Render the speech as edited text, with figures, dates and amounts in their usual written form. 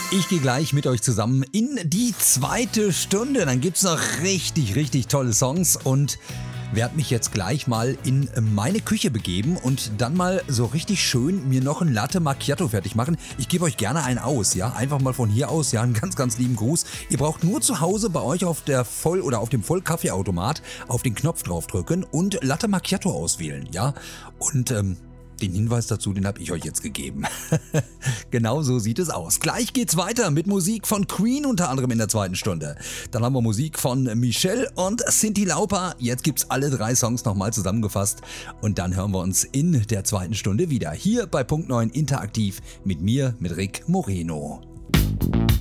Ich gehe gleich mit euch zusammen in die zweite Stunde. Dann gibt's noch richtig, richtig tolle Songs und werde mich jetzt gleich mal in meine Küche begeben und dann mal so richtig schön mir noch ein Latte Macchiato fertig machen. Ich gebe euch gerne einen aus, ja, einfach mal von hier aus, ja, einen ganz, ganz lieben Gruß. Ihr braucht nur zu Hause bei euch auf der auf dem Vollkaffeeautomat auf den Knopf draufdrücken und Latte Macchiato auswählen, ja, und den Hinweis dazu, den habe ich euch jetzt gegeben. Genau so sieht es aus. Gleich geht's weiter mit Musik von Queen unter anderem in der zweiten Stunde. Dann haben wir Musik von Michelle und Cyndi Lauper. Jetzt gibt's alle 3 Songs nochmal zusammengefasst und dann hören wir uns in der zweiten Stunde wieder. Hier bei Punkt 9 interaktiv mit mir, mit Rick Moreno.